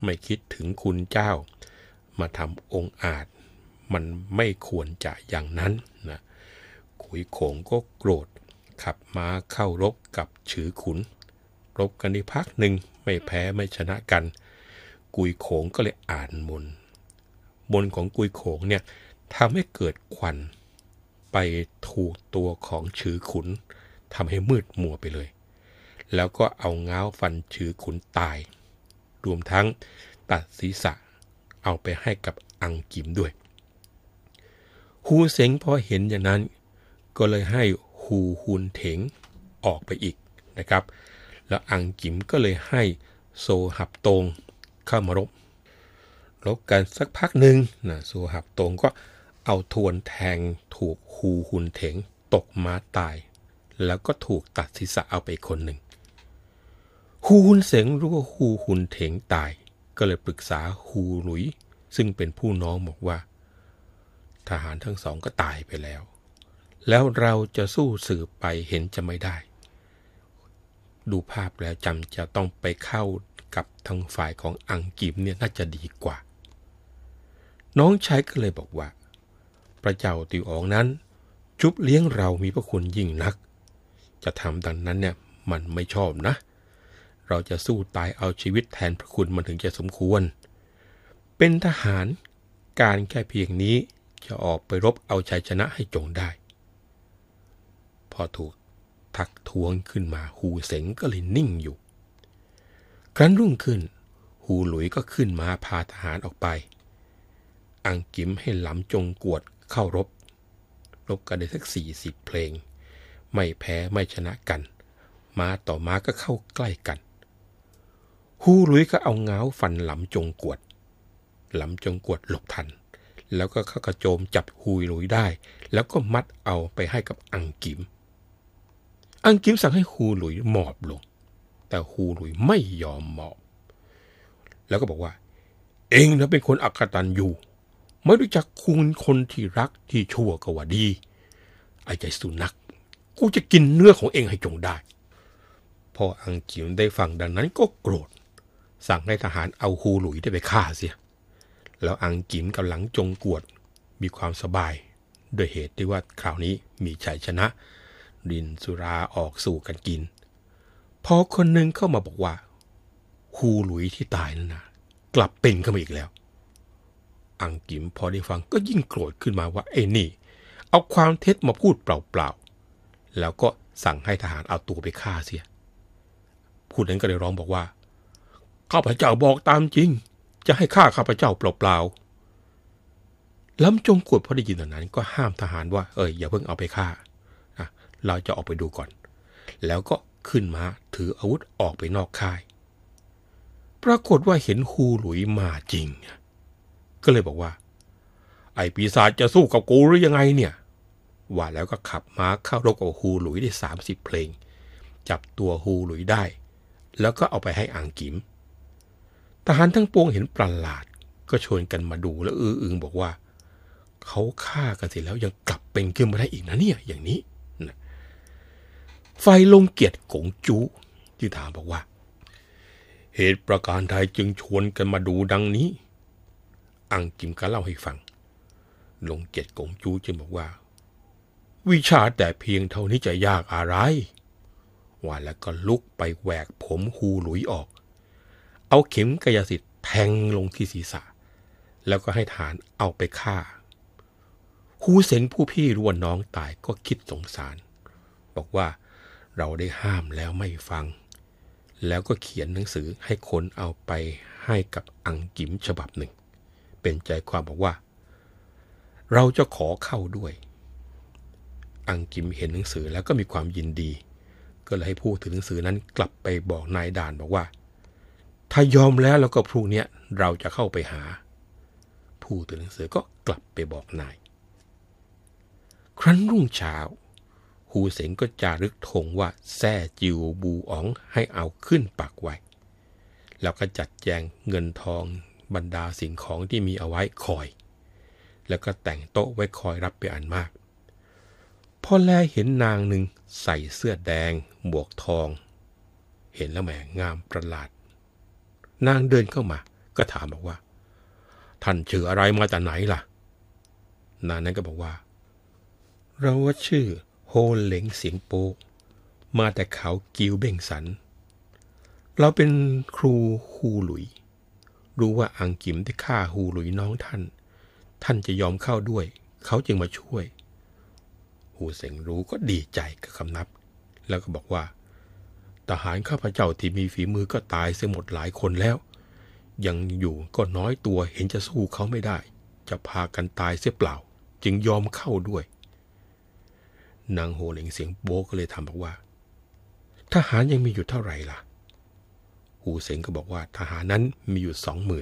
ไม่คิดถึงคุณเจ้ามาทำองอาจมันไม่ควรจะอย่างนั้นนะขุยโขงก็โกรธขับม้าเข้ารบกับฉือขุนรบกันในพักหนึ่งไม่แพ้ไม่ชนะกันกุยโขงก็เลยอ่านมนต์ของกุยโขงเนี่ยทำให้เกิดควันไปถูกตัวของฉือขุนทำให้มืดมัวไปเลยแล้วก็เอาง้าวฟันฉือขุนตายรวมทั้งตัดศีรษะเอาไปให้กับอังกิมด้วยฮูเสงพอเห็นอย่างนั้นก็เลยให้ฮูฮุนเถงออกไปอีกนะครับแล้วอังกิมก็เลยให้โซหับตงเข้ามารบกันสักพักหนึ่งนะโซหับตงก็เอาทวนแทงถูกฮูฮุนเถงตกม้าตายแล้วก็ถูกตัดศีรษะเอาไปคนหนึ่งฮูฮุนเสงรู้ว่าฮูฮุนเถงตายก็เลยปรึกษาฮูหลุยซึ่งเป็นผู้น้องบอกว่าทหารทั้งสองก็ตายไปแล้วเราจะสู้สืบไปเห็นจะไม่ได้ดูภาพแล้วจำจะต้องไปเข้ากับทางฝ่ายของอังกิมเนี่ยน่าจะดีกว่าน้องชายก็เลยบอกว่าพระเจ้าติวอ๋องนั้นจุบเลี้ยงเรามีพระคุณยิ่งนักจะทำดังนั้นเนี่ยมันไม่ชอบนะเราจะสู้ตายเอาชีวิตแทนพระคุณมันถึงจะสมควรเป็นทหารการแค่เพียงนี้จะออกไปรบเอาชัยชนะให้จงได้พอถูกทักท้วงขึ้นมาฮูเสงก็เลยนิ่งอยู่ครั้นรุ่งขึ้นฮูหลุยก็ขึ้นมาพาทหารออกไปอังกิมให้หลำจงกวดเข้ารบกันได้สัก40 เพลงไม่แพ้ไม่ชนะกันม้าต่อม้าก็เข้าใกล้กันฮูหลุยก็เอาง้าวฟันหลำจงกวดหลบทันแล้วก็เข้ากระโจมจับฮูหลุยได้แล้วก็มัดเอาไปให้กับอังกิมสั่งให้ฮูหลุยหมอบลงแต่ฮูหลุยไม่ยอมหมอบแล้วก็บอกว่าเองนะเป็นคนอกตัญญูไม่รู้จักคุณคนที่รักที่ชั่วก็ว่าดีไอ้ใจสุนัขกูจะกินเนื้อของเองให้จงได้พออังกิมได้ฟังดังนั้นก็โกรธสั่งให้ทหารเอาฮูหลุยได้ไปฆ่าเสียแล้วอังกิมกับหลังจงกวดมีความสบายด้วยเหตุที่ว่าคราวนี้มีชัยชนะดินสุราออกสู่กันกินพอคนหนึ่งเข้ามาบอกว่าฮูหลุยที่ตายนั่นนะกลับเป็นขึ้นมาอีกแล้วอังกิมพอได้ฟังก็ยิ่งโกรธขึ้นมาว่าไอ้นี่เอาความเท็จมาพูดเปล่าๆแล้วก็สั่งให้ทหารเอาตัวไปฆ่าเสียผู้นั้นก็เลยร้องบอกว่าข้าพเจ้าบอกตามจริงจะให้ฆ่าข้าพเจ้าเปล่าๆลำจงกวดพอได้ยินอย่างนั้นก็ห้ามทหารว่าอย่าเพิ่งเอาไปฆ่าเราจะออกไปดูก่อนแล้วก็ขึ้นมาถืออาวุธออกไปนอกค่ายปรากฏว่าเห็นฮูหลุยมาจริงก็เลยบอกว่าไอ้ปีศาจจะสู้กับกูหรือยังไงเนี่ยว่าแล้วก็ขับม้าเข้ารบกับฮูหลุยได้30 เพลงจับตัวฮูหลุยได้แล้วก็เอาไปให้อังกิมทหารทั้งปวงเห็นประหลาดก็ชวนกันมาดูแล้วอึ้งบอกว่าเขาฆ่ากันเสร็จแล้วยังกลับเป็นขึ้นมาได้อีกนะเนี่ยอย่างนี้นะฝ่ายลงเกียรติกงจูที่ถามบอกว่าเหตุประการใดจึงชวนกันมาดูดังนี้อังกิมก็เล่าให้ฟังลงเกียรติกงจูจึงบอกว่าวิชาแต่เพียงเท่านี้จะยากอะไรว่าแล้วก็ลุกไปแหวกผมฮูหลุยออกเอาเข็มกายสิทธิ์แทงลงที่ศีรษะแล้วก็ให้ทหารเอาไปฆ่าฮูเสงผู้พี่รู้ว่าน้องตายก็คิดสงสารบอกว่าเราได้ห้ามแล้วไม่ฟังแล้วก็เขียนหนังสือให้คนเอาไปให้กับอังกิมฉบับหนึ่งเป็นใจความบอกว่าเราจะขอเข้าด้วยอังกิมเห็นหนังสือแล้วก็มีความยินดีก็เลยให้ผู้ถือหนังสือนั้นกลับไปบอกนายด่านบอกว่าถ้ายอมแล้วก็พรุ่งนี้เราจะเข้าไปหาผู้ถือหนังสือก็กลับไปบอกนายครั้นรุ่งเช้าฮูเสงก็จารึกธงว่าแซ่จิวบูอ๋องให้เอาขึ้นปักไว้แล้วก็จัดแจงเงินทองบรรดาสิ่งของที่มีเอาไว้คอยแล้วก็แต่งโต๊ะไว้คอยรับไปอันมากพอแลเห็นนางหนึ่งใส่เสื้อแดงหมวกทองเห็นแล้วแหมงามประหลาดนางเดินเข้ามาก็ถามบอกว่าท่านชื่ออะไรมาจากไหนล่ะนางนั้นก็บอกว่าเราว่าชื่อโฮเหลงเสียงโปมาแต่เขากิวเบ่งสันเราเป็นครูฮูหลุยรู้ว่าอังกิมได้ฆ่าฮูหลุยน้องท่านจะยอมเข้าด้วยเขาจึงมาช่วยฮูเสงรู้ก็ดีใจกับคำนับแล้วก็บอกว่าทหารข้าพเจ้าที่มีฝีมือก็ตายเสียหมดหลายคนแล้วยังอยู่ก็น้อยตัวเห็นจะสู้เขาไม่ได้จะพากันตายเสียเปล่าจึงยอมเข้าด้วยนางโฮเหลงเสียงโบก็เลยถามบอกว่าทหารยังมีอยู่เท่าไหร่ล่ะฮูเสงก็บอกว่าทหารนั้นมีอยู่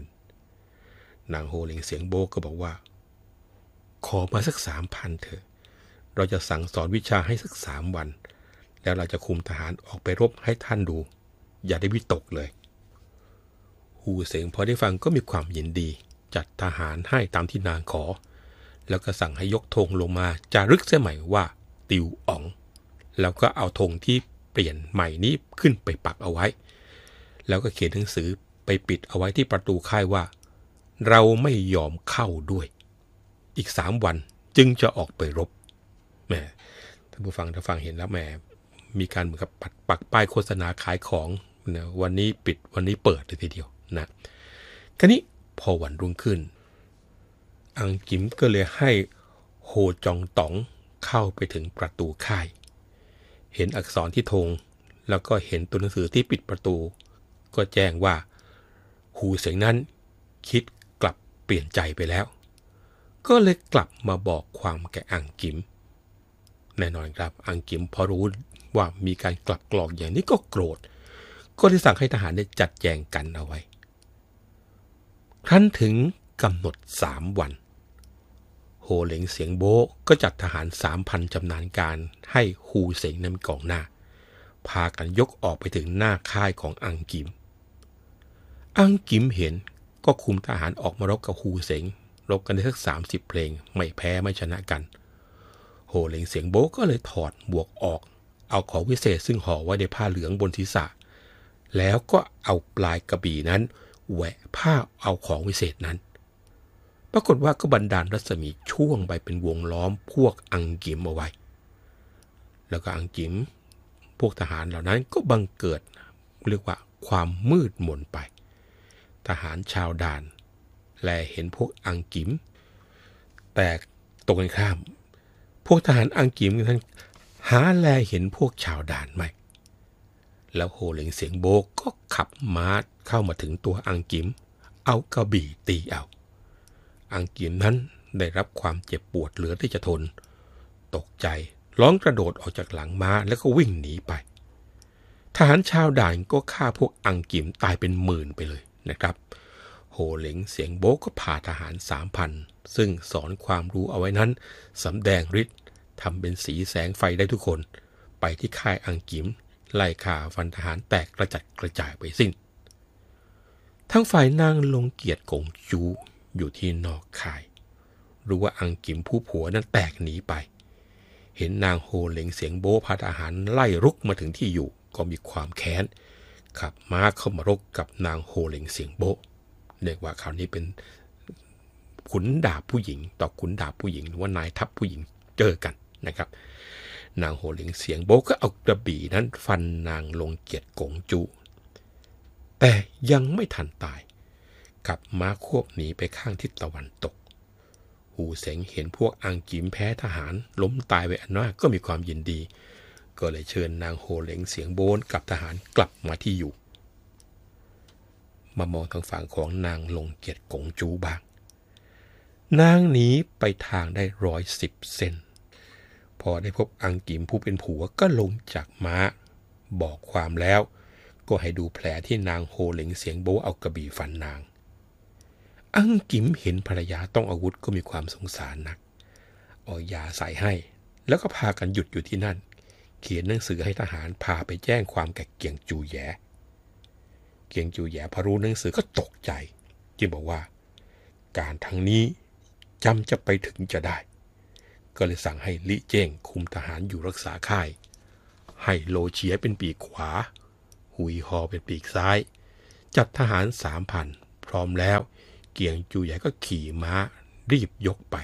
20,000 นางโฮเหลงเสียงโบก็บอกว่าขอมาสัก 3,000 เถอะเราจะสั่งสอนวิชาให้สัก3 วันแล้วเราจะคุมทหารออกไปรบให้ท่านดูอย่าได้วิตกเลยฮูเสงพอได้ฟังก็มีความยินดีจัดทหารให้ตามที่นางขอแล้วก็สั่งให้ยกธงลงมาจารึกเสียใหม่ว่าติวอ๋องแล้วก็เอาธงที่เปลี่ยนใหม่นี้ขึ้นไปปักเอาไว้แล้วก็เขียนหนังสือไปปิดเอาไว้ที่ประตูค่ายว่าเราไม่ยอมเข้าด้วยอีก3 วันจึงจะออกไปรบแหมท่านผู้ฟังเห็นแล้วแหมมีการเหมือนกับปักป้ายโฆษณาขายของนะวันนี้ปิดวันนี้เปิดเลยทีเดียวนะคราวนี้พอวันรุ่งขึ้นอังกิมก็เลยให้โฮจองต๋องเข้าไปถึงประตูค่ายเห็นอักษรที่ธงแล้วก็เห็นตัวหนังสือที่ปิดประตูก็แจ้งว่าฮูเสงนั้นคิดกลับเปลี่ยนใจไปแล้วก็เลยกลับมาบอกความแก่อังกิมแน่นอนครับอังกิมพอรู้ว่ามีการกลับกรอกอย่างนี้ก็โกรธก็ได้สั่งให้ทหารได้จัดแจงกันเอาไว้ครั้นถึงกำหนด3 วันโฮเหลงเสียงโบก็จัดทหาร 3,000 ชำนาญการให้ฮูเสงนำกองหน้าพากันยกออกไปถึงหน้าค่ายของอังกิมเห็นก็คุมทหารออกมารบกับฮูเสงรบกันได้สัก30 เพลงไม่แพ้ไม่ชนะกันโฮเหลงเสียงโบก็เลยถอดบวกออกเอาของวิเศษซึ่งห่อไว้ในผ้าเหลืองบนศีรษะแล้วก็เอาปลายกระบี่นั้นแหวะผ้าเอาของวิเศษนั้นปรากฏว่าก็บันดาลรัศมีช่วงไปเป็นวงล้อมพวกอังกิมเอาไว้แล้วก็อังกิมพวกทหารเหล่านั้นก็บังเกิดเรียกว่าความมืดมนไปทหารชาวด่านแลเห็นพวกอังกิมแต่ตรงกันข้ามพวกทหารอังกิมนั้นหาแลเห็นพวกชาวด่านไม่แล้วโฮเหลงเสียงโบก็ขับม้าเข้ามาถึงตัวอังกิมเอากระบี่ตีเอาอังกิมนั้นได้รับความเจ็บปวดเหลือที่จะทนตกใจร้องกระโดดออกจากหลังม้าแล้วก็วิ่งหนีไปทหารชาวด่านก็ฆ่าพวกอังกิมตายเป็นหมื่นไปเลยนะครับโฮเหลงเสียงโบก็พาทหาร 3,000 ซึ่งสอนความรู้เอาไว้นั้นสำแดงฤทธิ์ทำเป็นสีแสงไฟได้ทุกคนไปที่ค่ายอังกิมไล่ฆ่าฟันทหารแตกกระจัดกระจายไปสิ้นทั้งฝ่ายนางลงเกียรติกงจูอยู่ที่นอกค่ายรู้ว่าอังกิมผู้ผัวนั้นแตกหนีไปเห็นนางโฮเหลงเสียงโบพาทหารไล่รุกมาถึงที่อยู่ก็มีความแค้นขับม้าเข้ามารบกับนางโฮเหลงเสียงโบเรียกว่าคราวนี้เป็นขุนดาบผู้หญิงต่อขุนดาบผู้หญิงหรือว่านายทัพผู้หญิงเจอกันนะครับนางโฮเหลงเสียงโบก็เอากระบี่นั้นฟันนางลงเกียรติกงจูแต่ยังไม่ทันตายขับม้าควบหนีไปข้างทิศตะวันตกฮูเสงเห็นพวกอังกิมแพ้ทหารล้มตายไปอันมากก็มีความยินดีก็เลยเชิญนางโฮเหลงเสียงโบนกับทหารกลับมาที่อยู่มามองทางฝั่งของนางลงเกียรติกงจูบ้างนางหนีไปทางได้110 เซนพอได้พบอังกิมผู้เป็นผัวก็ลงจากม้าบอกความแล้วก็ให้ดูแผลที่นางโฮเหลงเสียงโบเอากระบี่ฟันนางอังกิมเห็นภรรยาต้องอาวุธก็มีความสงสารนักเอายาใส่ให้แล้วก็พากันหยุดอยู่ที่นั่นเขียนหนังสือให้ทหารพาไปแจ้งความแก่เกียงจูแย่พอรู้หนังสือก็ตกใจจึงบอกว่าการทั้งนี้จำจะไปถึงจะได้ก็เลยสั่งให้ลิเจ้งคุมทหารอยู่รักษาค่ายให้โลเฉียเป็นปีกขวาหุยฮอเป็นปีกซ้ายจัดทหาร 3,000 พพร้อมแล้วเกียงจูใหญ่ก็ขี่ม้ารีบยกไป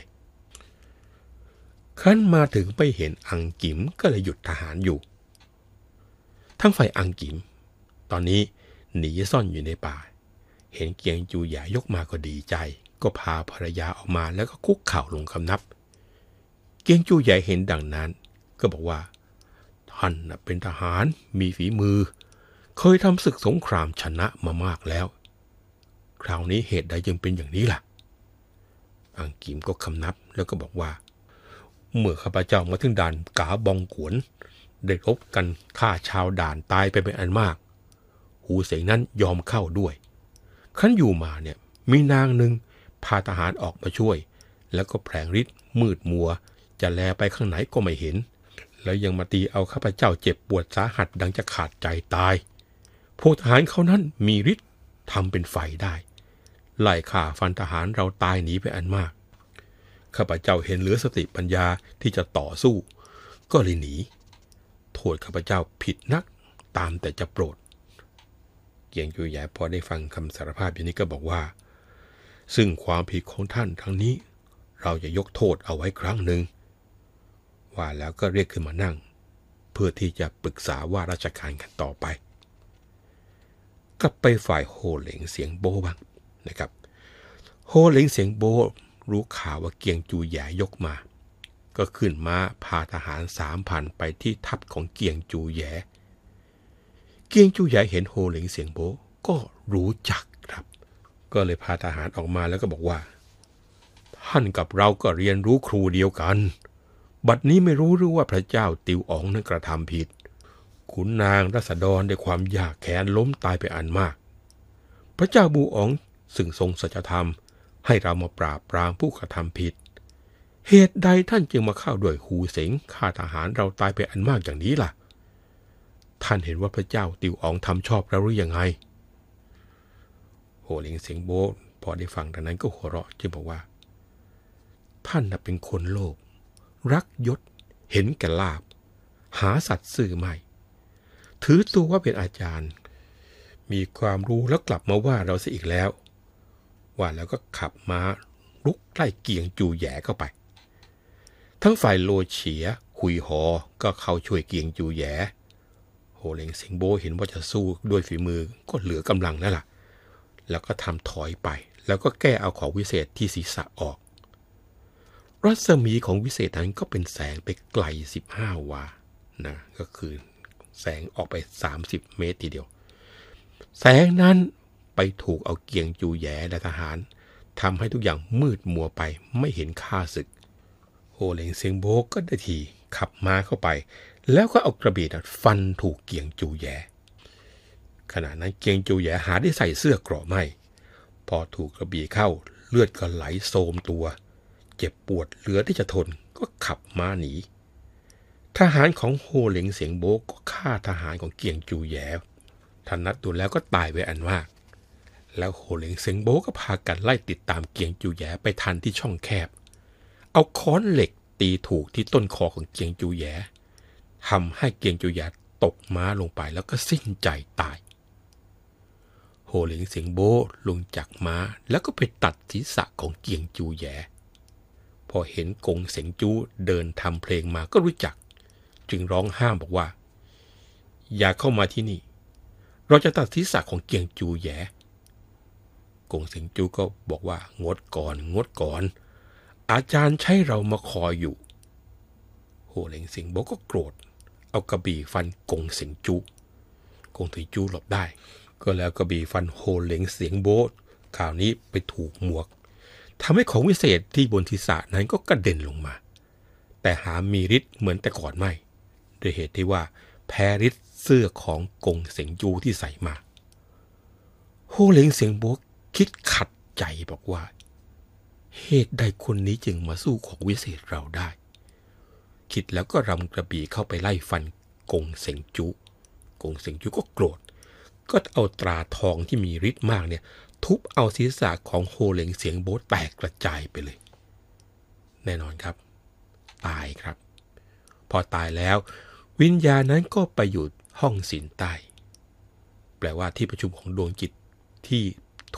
ขั้นมาถึงไปเห็นอังกิมก็เลยหยุดทหารอยู่ทั้งฝ่ายอังกิมตอนนี้หนีซ่อนอยู่ในป่าเห็นเกียงจูใหญ่ยกมาก็ดีใจก็พาภรรยาออกมาแล้วก็คุกเข่าลงคำนับเกียงจูใหญ่เห็นดังนั้นก็บอกว่าท่านเป็นทหารมีฝีมือเคยทำศึกสงครามชนะมามากแล้วคราวนี้เหตุใดยังเป็นอย่างนี้ล่ะอังกิมก็คำนับแล้วก็บอกว่าเมื่อข้าพเจ้ามาถึงด่านกาบองกวนได้รบกันฆ่าชาวด่านตายไปเป็นอันมากหูเสงนั้นยอมเข้าด้วยขั้นอยู่มาเนี่ยมีนางหนึ่งพาทหารออกมาช่วยแล้วก็แผลงฤทธิ์มืดมัวจะแลไปข้างไหนก็ไม่เห็นแล้วยังมาตีเอาข้าพเจ้าเจ็บปวดสาหัสดังจะขาดใจตายพวกทหารเขานั้นมีฤทธิ์ทำเป็นไฟได้ไล่ฆ่าฟันทหารเราตายหนีไปอันมากข้าพเจ้าเห็นเหลือสติปัญญาที่จะต่อสู้ก็เลยหนีโทษข้าพเจ้าผิดนักตามแต่จะโปรดเกียงจูใหญ่พอได้ฟังคำสารภาพอย่างนี้ก็บอกว่าซึ่งความผิดของท่านทั้งนี้เราจะยกโทษเอาไว้ครั้งหนึ่งว่าแล้วก็เรียกขึ้นมานั่งเพื่อที่จะปรึกษาว่าราชการกันต่อไปกลับไปฝ่ายโฮเหลงเสียงโบบ้างนะครับโฮเหลงเสียงโบรู้ข่าวว่าเกียงจูใหญ่ยกมาก็ขึ้นมาพาทหาร 3,000 ไปที่ทัพของเกียงจูแย่เกียงจูใหญ่เห็นโฮเหลงเสียงโบก็รู้จักครับก็เลยพาทหารออกมาแล้วก็บอกว่าท่านกับเราก็เรียนรู้ครูเดียวกันบัดนี้ไม่รู้หรือว่าพระเจ้าติวอ๋องนั้นกระทำผิดขุนนางราษฎรด้วยความยากแค้นล้มตายไปอันมากพระเจ้าบูอ๋องซึ่งทรงสัจธรรมให้เรามาปราบปรามผู้กระทำผิดเหตุใดท่านจึงมาเข้าด้วยหูเสงฆ่าทหารเราตายไปอันมากอย่างนี้ล่ะท่านเห็นว่าพระเจ้าติวอ๋องทำชอบแล้วหรือยังไงโหเหลงเสียงโบพอได้ฟังดังนั้นก็หัวเราะจึงบอกว่าท่านน่ะเป็นคนโลภรักยศเห็นแก่ลาภหาสัตว์ซื่อไม่ถือตัวว่าเป็นอาจารย์มีความรู้แล้วกลับมาว่าเราซะอีกแล้วว่าแล้วก็ขับม้าลุกไล่เกียงจูแย่เข้าไปทั้งฝ่ายโลเฉียหุยหอก็เข้าช่วยเกียงจูแย่โหเหลงเสียงโบเห็นว่าจะสู้ด้วยฝีมือก็เหลือกำลังนั่นแหละแล้วก็ทำถอยไปแล้วก็แก้เอาของวิเศษที่ศีรษะออกรัศมีของวิเศษนั้นก็เป็นแสงไปไกล15 วานะก็คือแสงออกไป30 เมตรทีเดียวแสงนั้นไปถูกเอาเกียงจูแย่และทหารทำให้ทุกอย่างมืดมัวไปไม่เห็นข้าศึกโฮเหลงเซียงโบก็ได้ทีขับม้าเข้าไปแล้วก็เอากระบี่ฟันถูกเกียงจูแย่ขณะนั้นเกียงจูแย่หาได้ใส่เสื้อเกราะไม่พอถูกกระบี่เข้าเลือดก็ไหลโสมตัวเจ็บปวดเหลือที่จะทนก็ขับม้าหนีทหารของโฮเหลงเสียงโบก็ฆ่าทหารของเกียงจูแย่ท่านนัดดูแล้วก็ตายไปอันมากแล้วโฮเหลงเสียงโบก็พากันไล่ติดตามเกียงจูแย่ไปทันที่ช่องแคบเอาค้อนเหล็กตีถูกที่ต้นคอของเกียงจูแย่ทำให้เกียงจูแย่ตกม้าลงไปแล้วก็สิ้นใจตายโฮเหลงเสียงโบลงจากม้าแล้วก็ไปตัดศีรษะของเกียงจูแย่พอเห็นกงเสียงจูเดินทำเพลงมาก็รู้จักจึงร้องห้ามบอกว่าอย่าเข้ามาที่นี่เราจะตัดศีรษะของเกียงจูแย่กงเสียงจูก็บอกว่างดก่อนอาจารย์ใช้เรามาคอยอยู่โหเหลงเสียงโบก็โกรธเอากระบี่ฟันกงเสียงจูกงเสียงจูหลบได้ก็แล้วกระบี่ฟันโหเหลงเสียงโบคราวนี้ไปถูกหมวกทำให้ของวิเศษที่บนศีรษะนั้นก็กระเด็นลงมาแต่หามีฤทธิ์เหมือนแต่ก่อนไม่ด้วยเหตุที่ว่าแพ้ฤทธิ์เสื้อของกงเสียงจูที่ใส่มาโฮเหลงเสียงโบคิดขัดใจบอกว่าเหตุใดคนนี้จึงมาสู้ของวิเศษเราได้คิดแล้วก็รำกระบี่เข้าไปไล่ฟันกงเสียงจูก็โกรธก็เอาตราทองที่มีฤทธิ์มากเนี่ยทุบเอาศีรษะของโฮเหลงเสียงโบแตกกระจายไปเลยแน่นอนครับตายครับพอตายแล้ววิญญาณนั้นก็ไปอยู่ห้องศีลใต้แปลว่าที่ประชุมของดวงจิตที่ถูก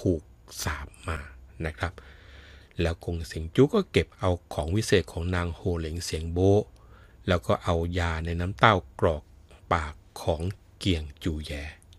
สาบมานะครับแล้วกงเสียงจูก็เก็บเอาของวิเศษของนางโฮเหลงเสียงโบแล้วก็เอายาในน้ำเต้ากรอกปากของเกียงจูแย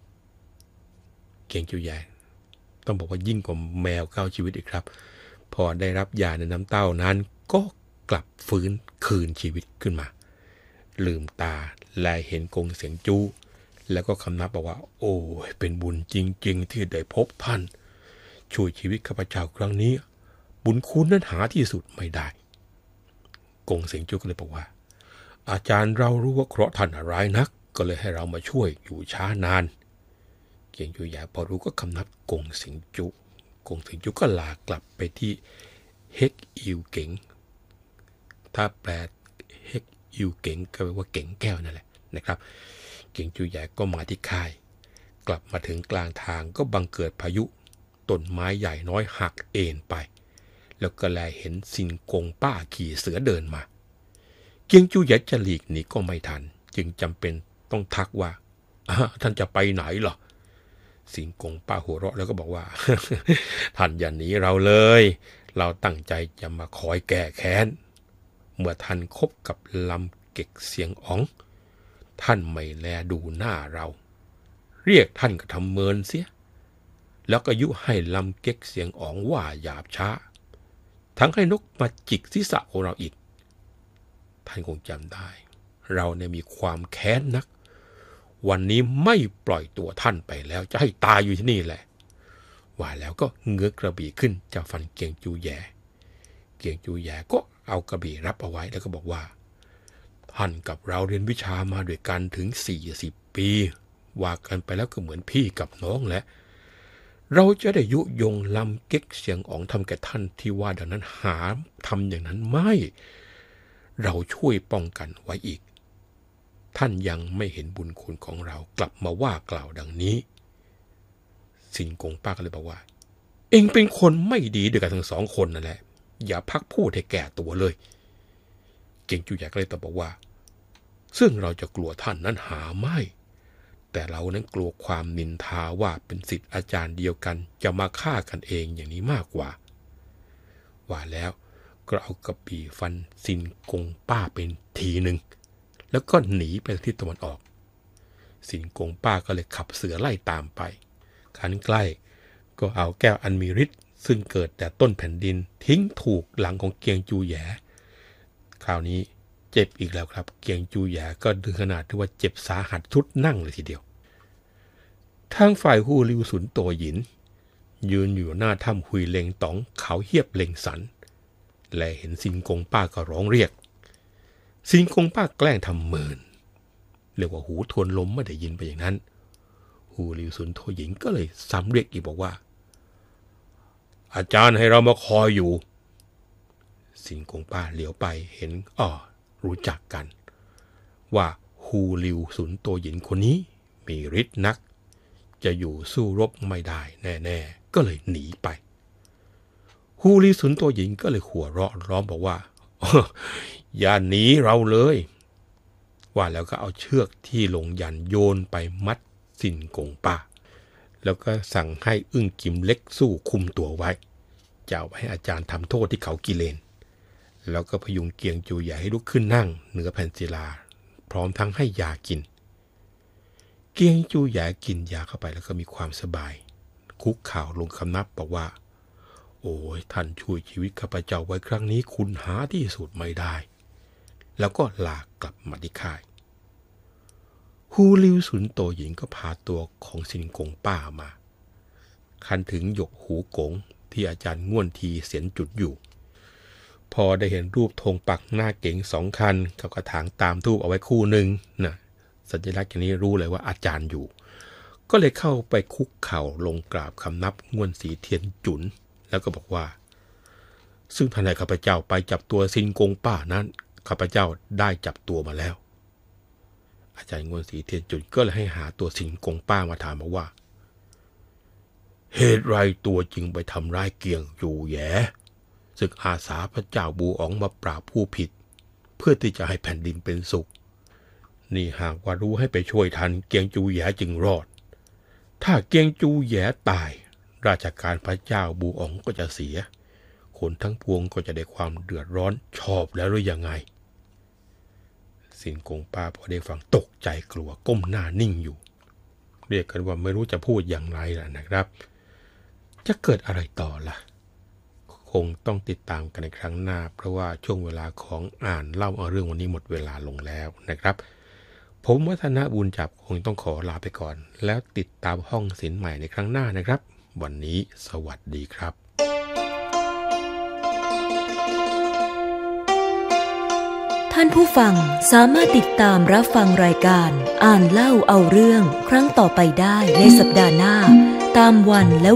ต้องบอกว่ายิ่งกว่าแมวเข้าชีวิตอีกครับพอได้รับยาในน้ำเต้านั้นก็กลับฟื้นคืนชีวิตขึ้นมาลืมตาแลเห็นกงเสียงจูแล้วก็คำนับบอกว่าโอ้ยเป็นบุญจริงๆที่ได้พบท่านช่วยชีวิตข้าพเจ้าครั้งนี้บุญคุณนั้นหาที่สุดไม่ได้กงเสียงจูก็เลยบอกว่าอาจารย์เรารู้ว่าเคราะห์ท่านร้ายนักก็เลยให้เรามาช่วยอยู่ช้านานเกียงจูแยพอรู้ก็คำนับกงเสียงจูก็ลากลับไปที่เฮกอิวเก๋งถ้าแปลเฮกอิวเก๋งก็แปลว่าเก๋งแก้วนั่นแหละนะครับเกียงจูแยก็มาที่ค่ายกลับมาถึงกลางทางก็บังเกิดพายุต้นไม้ใหญ่น้อยหักเอ็นไปแล้วก็แลเห็นซินกงป้าขี่เสือเดินมาเกียงจูแยจะหลีกหนีก็ไม่ทันจึงจำเป็นต้องทักว่าท่านจะไปไหนเหรอสิงกงป้าหัวเราะแล้วก็บอกว่า ท่านอย่าหนีเราเลยเราตั้งใจจะมาคอยแก้แค้นเมื่อท่านคบกับลำเก็กเสียงอ๋องท่านไม่แลดูหน้าเราเรียกท่านก็ทำเมินเสียแล้วก็ยุให้ลำเก็กเสียงอ๋องว่าหยาบช้าทั้งให้นกมาจิกศีรษะของเราอีกท่านคงจำได้เราเนี่ยมีความแค้นนักวันนี้ไม่ปล่อยตัวท่านไปแล้วจะให้ตายอยู่ที่นี่แหละว่าแล้วก็เงื้อกระบี่ขึ้นจะฟันเกียงจูแยก็เอากระบี่รับเอาไว้แล้วก็บอกว่าท่านกับเราเรียนวิชามาด้วยกันถึง40 ปีว่ากันไปแล้วก็เหมือนพี่กับน้องแหละเราจะได้ยุยงลำเก๊กเสียงอ๋องทำแก่ท่านที่ว่าดังนั้นหาทำอย่างนั้นไม่เราช่วยป้องกันไว้อีกท่านยังไม่เห็นบุญคุณของเรากลับมาว่ากล่าวดังนี้สินกงป้าก็เลยบอกว่าเอ็งเป็นคนไม่ดีด้วยกันทั้งสองคนนั่นแหละอย่าพักพูดให้แก่ตัวเลยเก่งจูแยก็เลยตอบบอกว่าซึ่งเราจะกลัวท่านนั้นหาไม่แต่เรานั้นกลัวความนินทาว่าเป็นศิษย์อาจารย์เดียวกันจะมาฆ่ากันเองอย่างนี้มากกว่าแล้วก็เอากระบี่ฟันสินกงป้าเป็นทีหนึ่งแล้วก็หนีไปทิศตะวันออกสินกงป้าก็เลยขับเสือไล่ตามไปขันใกล้ก็เอาแก้วอันมีฤทธิ์ซึ่งเกิดแต่ต้นแผ่นดินทิ้งถูกหลังของเกียงจูแยคราวนี้เจ็บอีกแล้วครับเกียงจูแยก็ถึงขนาดที่ว่าเจ็บสาหัสทุดนั่งเลยทีเดียวทางฝ่ายฮู่ลิวสุนโตหยินยืนอยู่หน้าถ้ำหุยเล็งต๋องเขาเฮียบเล็งสันและเห็นสินกงป้าก็ร้องเรียกสินกงป้าแกล้งทำเมินเรียกว่าหูทวนลมไม่ได้ยินไปอย่างนั้นฮู่ลิวสุนโตหยินก็เลยซ้ำเรียกอีกบอกว่าอาจารย์ให้เรามาคอยอยู่สินกงป้าเหลียวไปเห็นรู้จักกันว่าฮู่ลิวสุนโตหยินคนนี้มีฤทธิ์นักจะอยู่สู้รบไม่ได้แน่ๆก็เลยหนีไปฮู่ลิวสุนโตหยินก็เลยหัวเราะร้องบอกว่าอย่าหนีเราเลยว่าแล้วก็เอาเชือกที่ลงยันโยนไปมัดสินกงป้าแล้วก็สั่งให้อึ้งกิมเล็กสู้คุมตัวไว้จะเอาให้อาจารย์ทำโทษที่เขากิเลนแล้วก็พยุงเกียงจูใหญ่ให้ลุกขึ้นนั่งเหนือแผ่นศิลาพร้อมทั้งให้ยากินเกียงจูใหญ่กินยาเข้าไปแล้วก็มีความสบายคุกเข่าลงคำนับบอกว่าโอ้ยท่านช่วยชีวิตข้าพเจ้าไว้ครั้งนี้คุณหาที่สุดไม่ได้แล้วก็ลากลับมาที่ค่ายฮู่ลิวสุนโตหญิงก็พาตัวของสินกงป้ามาคันถึงหยกหูกงที่อาจารย์ง่วนทีเสียนจุดอยู่พอได้เห็นรูปธงปักหน้าเก๋ง2 คันกับกระถางตามทูบเอาไว้คู่หนึ่งนะสัญลักษณ์อย่างนี้รู้เลยว่าอาจารย์อยู่ก็เลยเข้าไปคุกเข่าลงกราบคำนับง่วนสีเทียนจุนแล้วก็บอกว่าซึ่งท่านให้ข้าพเจ้าไปจับตัวสินกงป้านั้นข้าพเจ้าได้จับตัวมาแล้วอาจารย์ง่วนสีเทียนจุนก็เลยให้หาตัวสินกงป้ามาถามบอกว่าเหตุไรตัวจึงไปทำร้ายเกียงจูแยศึกอาสาพระเจ้าบูอ๋องมาปราบผู้ผิดเพื่อที่จะให้แผ่นดินเป็นสุขนี่หากว่ารู้ให้ไปช่วยทันเกียงจูแยจึงรอดถ้าเกียงจูแยตายราชการพระเจ้าบูอ๋องก็จะเสียคนทั้งปวงก็จะได้ความเดือดร้อนชอบแล้วหรือยังไงสินกงป้าพอได้ฟังตกใจกลัวก้มหน้านิ่งอยู่เรียกกันว่าไม่รู้จะพูดอย่างไรล่ะนะครับจะเกิดอะไรต่อล่ะคงต้องติดตามกันในครั้งหน้าเพราะว่าช่วงเวลาของอ่านเล่าเอาเรื่องวันนี้หมดเวลาลงแล้วนะครับผมวัฒนบุญจับคงต้องขอลาไปก่อนแล้วติดตามห้องศิลป์ใหม่ในครั้งหน้านะครับวันนี้สวัสดีครับท่านผู้ฟังสามารถติดตามรับฟังรายการอ่านเล่าเอาเรื่องครั้งต่อไปได้ในสัปดาห์หน้าตามวันและ